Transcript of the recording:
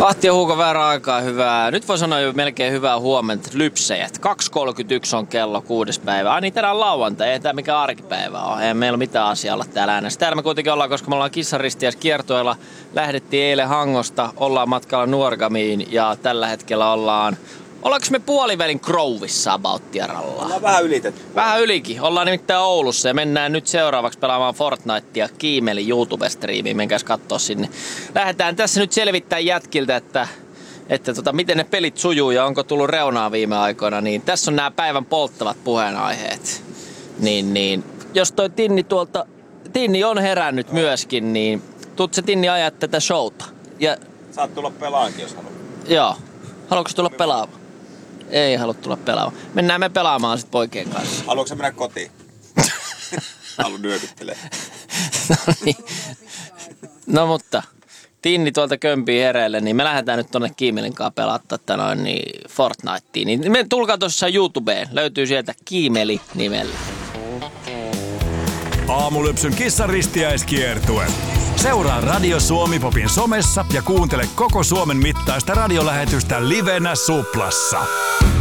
Ahti ja Huuko väärä aikaa hyvää. Nyt voi sanoa jo melkein hyvää huomenta. Lypsejät. 2.31 on kello 6. päivä. Niin tänään lauantai. Ei tämä mikään arkipäivä ole. Ei meillä ole mitään asiaa olla täällä äänessä. Täällä me kuitenkin ollaan, koska me ollaan kissaristiäiskiertoilla. Lähdettiin eilen Hangosta. Ollaan matkalla Nuorgamiin. Ja tällä hetkellä ollaanko me puolivälin Grovissa about-tieralla? Ollaan vähän ylitetty. Vähän ylikin. Ollaan nimittäin Oulussa ja mennään nyt seuraavaksi pelaamaan Fortnitea Kiimelin YouTube-striimiin. Menkääs kattoo sinne. Lähdetään tässä nyt selvittää jätkiltä, että miten ne pelit sujuu ja onko tullut reunaa viime aikoina. Niin tässä on nämä päivän polttavat puheenaiheet. Niin, jos toi Tinni on herännyt myöskin, niin tuut se Tinni ajaa tätä showta. Ja saat tulla pelaamaan, jos haluat. Joo. Haluatko tulla pelaamaan? Ei halua tulla pelaamaan. Mennään me pelaamaan sit poikien kanssa. Haluatko mennä kotiin? Haluan nyökyttelee. No niin. No mutta, Tinni tuolta kömpii hereille, niin me lähdetään nyt tonne Kiimelin kanssa pelaamaan Fortniteen. Niin me tulkaa tosissaan YouTubeen. Löytyy sieltä Kiimeli nimellä. Aamulypsyn kissaristiäiskiertue. Seuraa Radio Suomi Popin somessa ja kuuntele koko Suomen mittaista radiolähetystä livenä Suplassa.